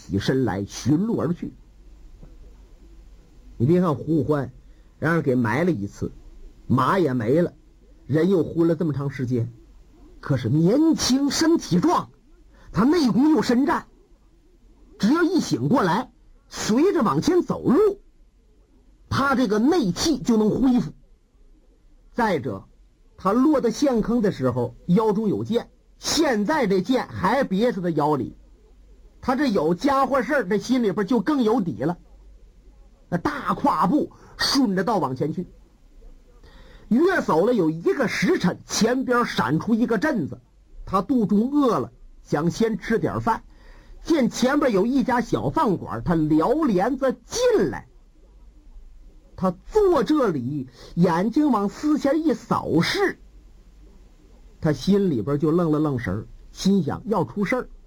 起身来，寻路而去。你别看胡欢让人给埋了一次，马也没了，人又昏了这么长时间，可是年轻身体壮，他内功又深湛，只要一醒过来，随着往前走路，他这个内气就能恢复。再者，他落到陷坑的时候腰中有剑，现在这剑还别在他腰里，他这有家伙事儿，这心里边就更有底了。那大跨步顺着道往前去，约走了有1个时辰，前边闪出一个镇子，他肚中饿了，想先吃点饭，见前边有一家小饭馆，他撩帘子进来。他坐这里，眼睛往四下一扫视，他心里边就愣了愣神，心想要出事儿。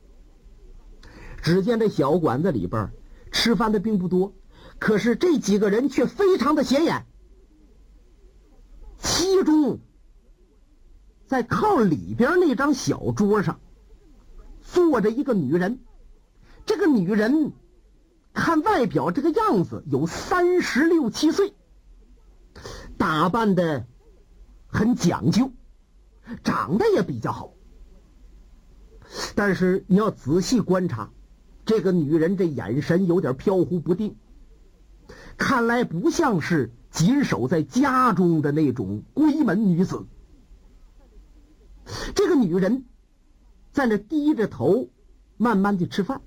只见这小馆子里边吃饭的并不多，可是这几个人却非常的显眼。其中在靠里边那张小桌上坐着一个女人，这个女人看外表这个样子有36、7岁，打扮的很讲究，长得也比较好。但是你要仔细观察，这个女人这眼神有点飘忽不定，看来不像是谨守在家中的那种闺门女子。这个女人在那低着头慢慢的吃饭。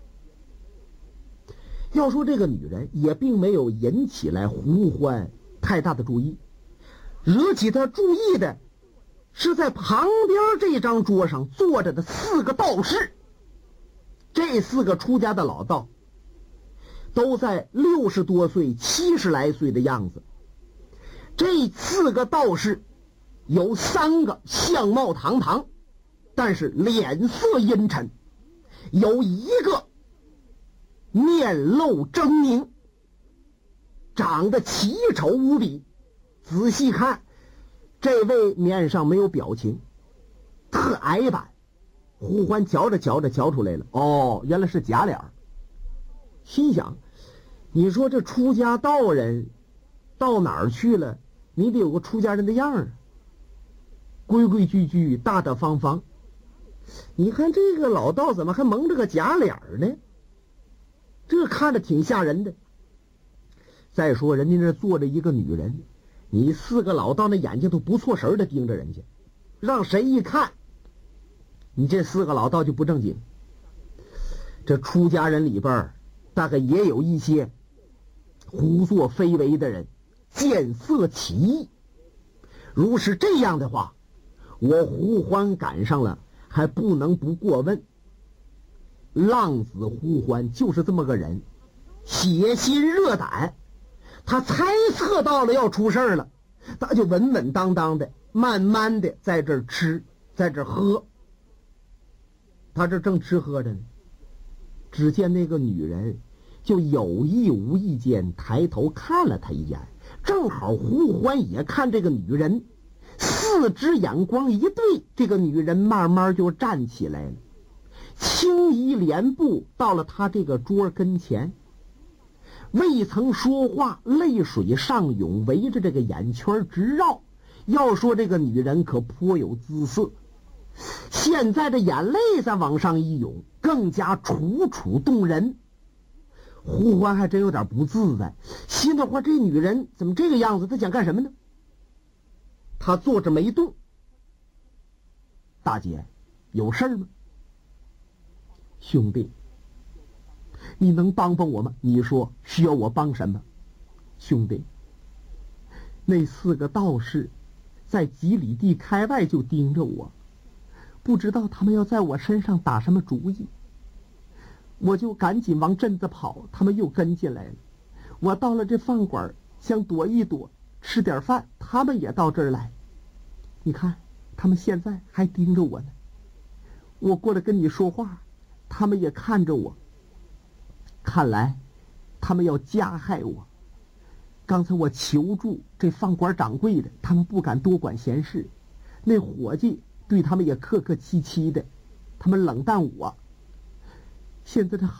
要说这个女人也并没有引起来胡欢太大的注意，惹起他注意的是在旁边这张桌上坐着的4个道士。这4个出家的老道都在60多岁、70来岁的样子。这4个道士有3个相貌堂堂，但是脸色阴沉，有1个面露狰狞，长得奇丑无比。仔细看，这位面上没有表情，特矮板。胡欢瞧着瞧着瞧出来了，哦，原来是假脸。心想，你说这出家道人到哪儿去了，你得有个出家人的样儿，规规矩矩大大方方。你看这个老道怎么还蒙着个假脸呢？这看着挺吓人的。再说人家这坐着一个女人，你4个老道那眼睛都不错神的盯着人家，让谁一看你这4个老道就不正经。这出家人里边大概也有一些胡作非为的人，见色起意。如是这样的话，我胡欢赶上了，还不能不过问。浪子胡欢就是这么个人，血心热胆，他猜测到了要出事了，他就稳稳当当的慢慢的在这儿吃，在这儿喝。他这正吃喝着呢，只见那个女人就有意无意间抬头看了他一眼，正好胡欢也看这个女人，4只眼光一对，这个女人慢慢就站起来了，轻移莲步到了他这个桌跟前，未曾说话，泪水上涌，围着这个眼圈直绕。要说这个女人可颇有姿色，现在的眼泪在往上一涌，更加楚楚动人。胡欢还真有点不自在，心里话这女人怎么这个样子，她想干什么呢？他坐着没动。大姐，有事吗？兄弟，你能帮帮我吗？你说需要我帮什么？兄弟，那4个道士在几里地开外就盯着我，不知道他们要在我身上打什么主意，我就赶紧往镇子跑，他们又跟进来了。我到了这饭馆想躲一躲，吃点饭，他们也到这儿来。你看他们现在还盯着我呢，我过来跟你说话，他们也看着我，看来他们要加害我。刚才我求助这饭馆掌柜的，他们不敢多管闲事，那伙计对他们也客客气气的，他们冷淡我。现在这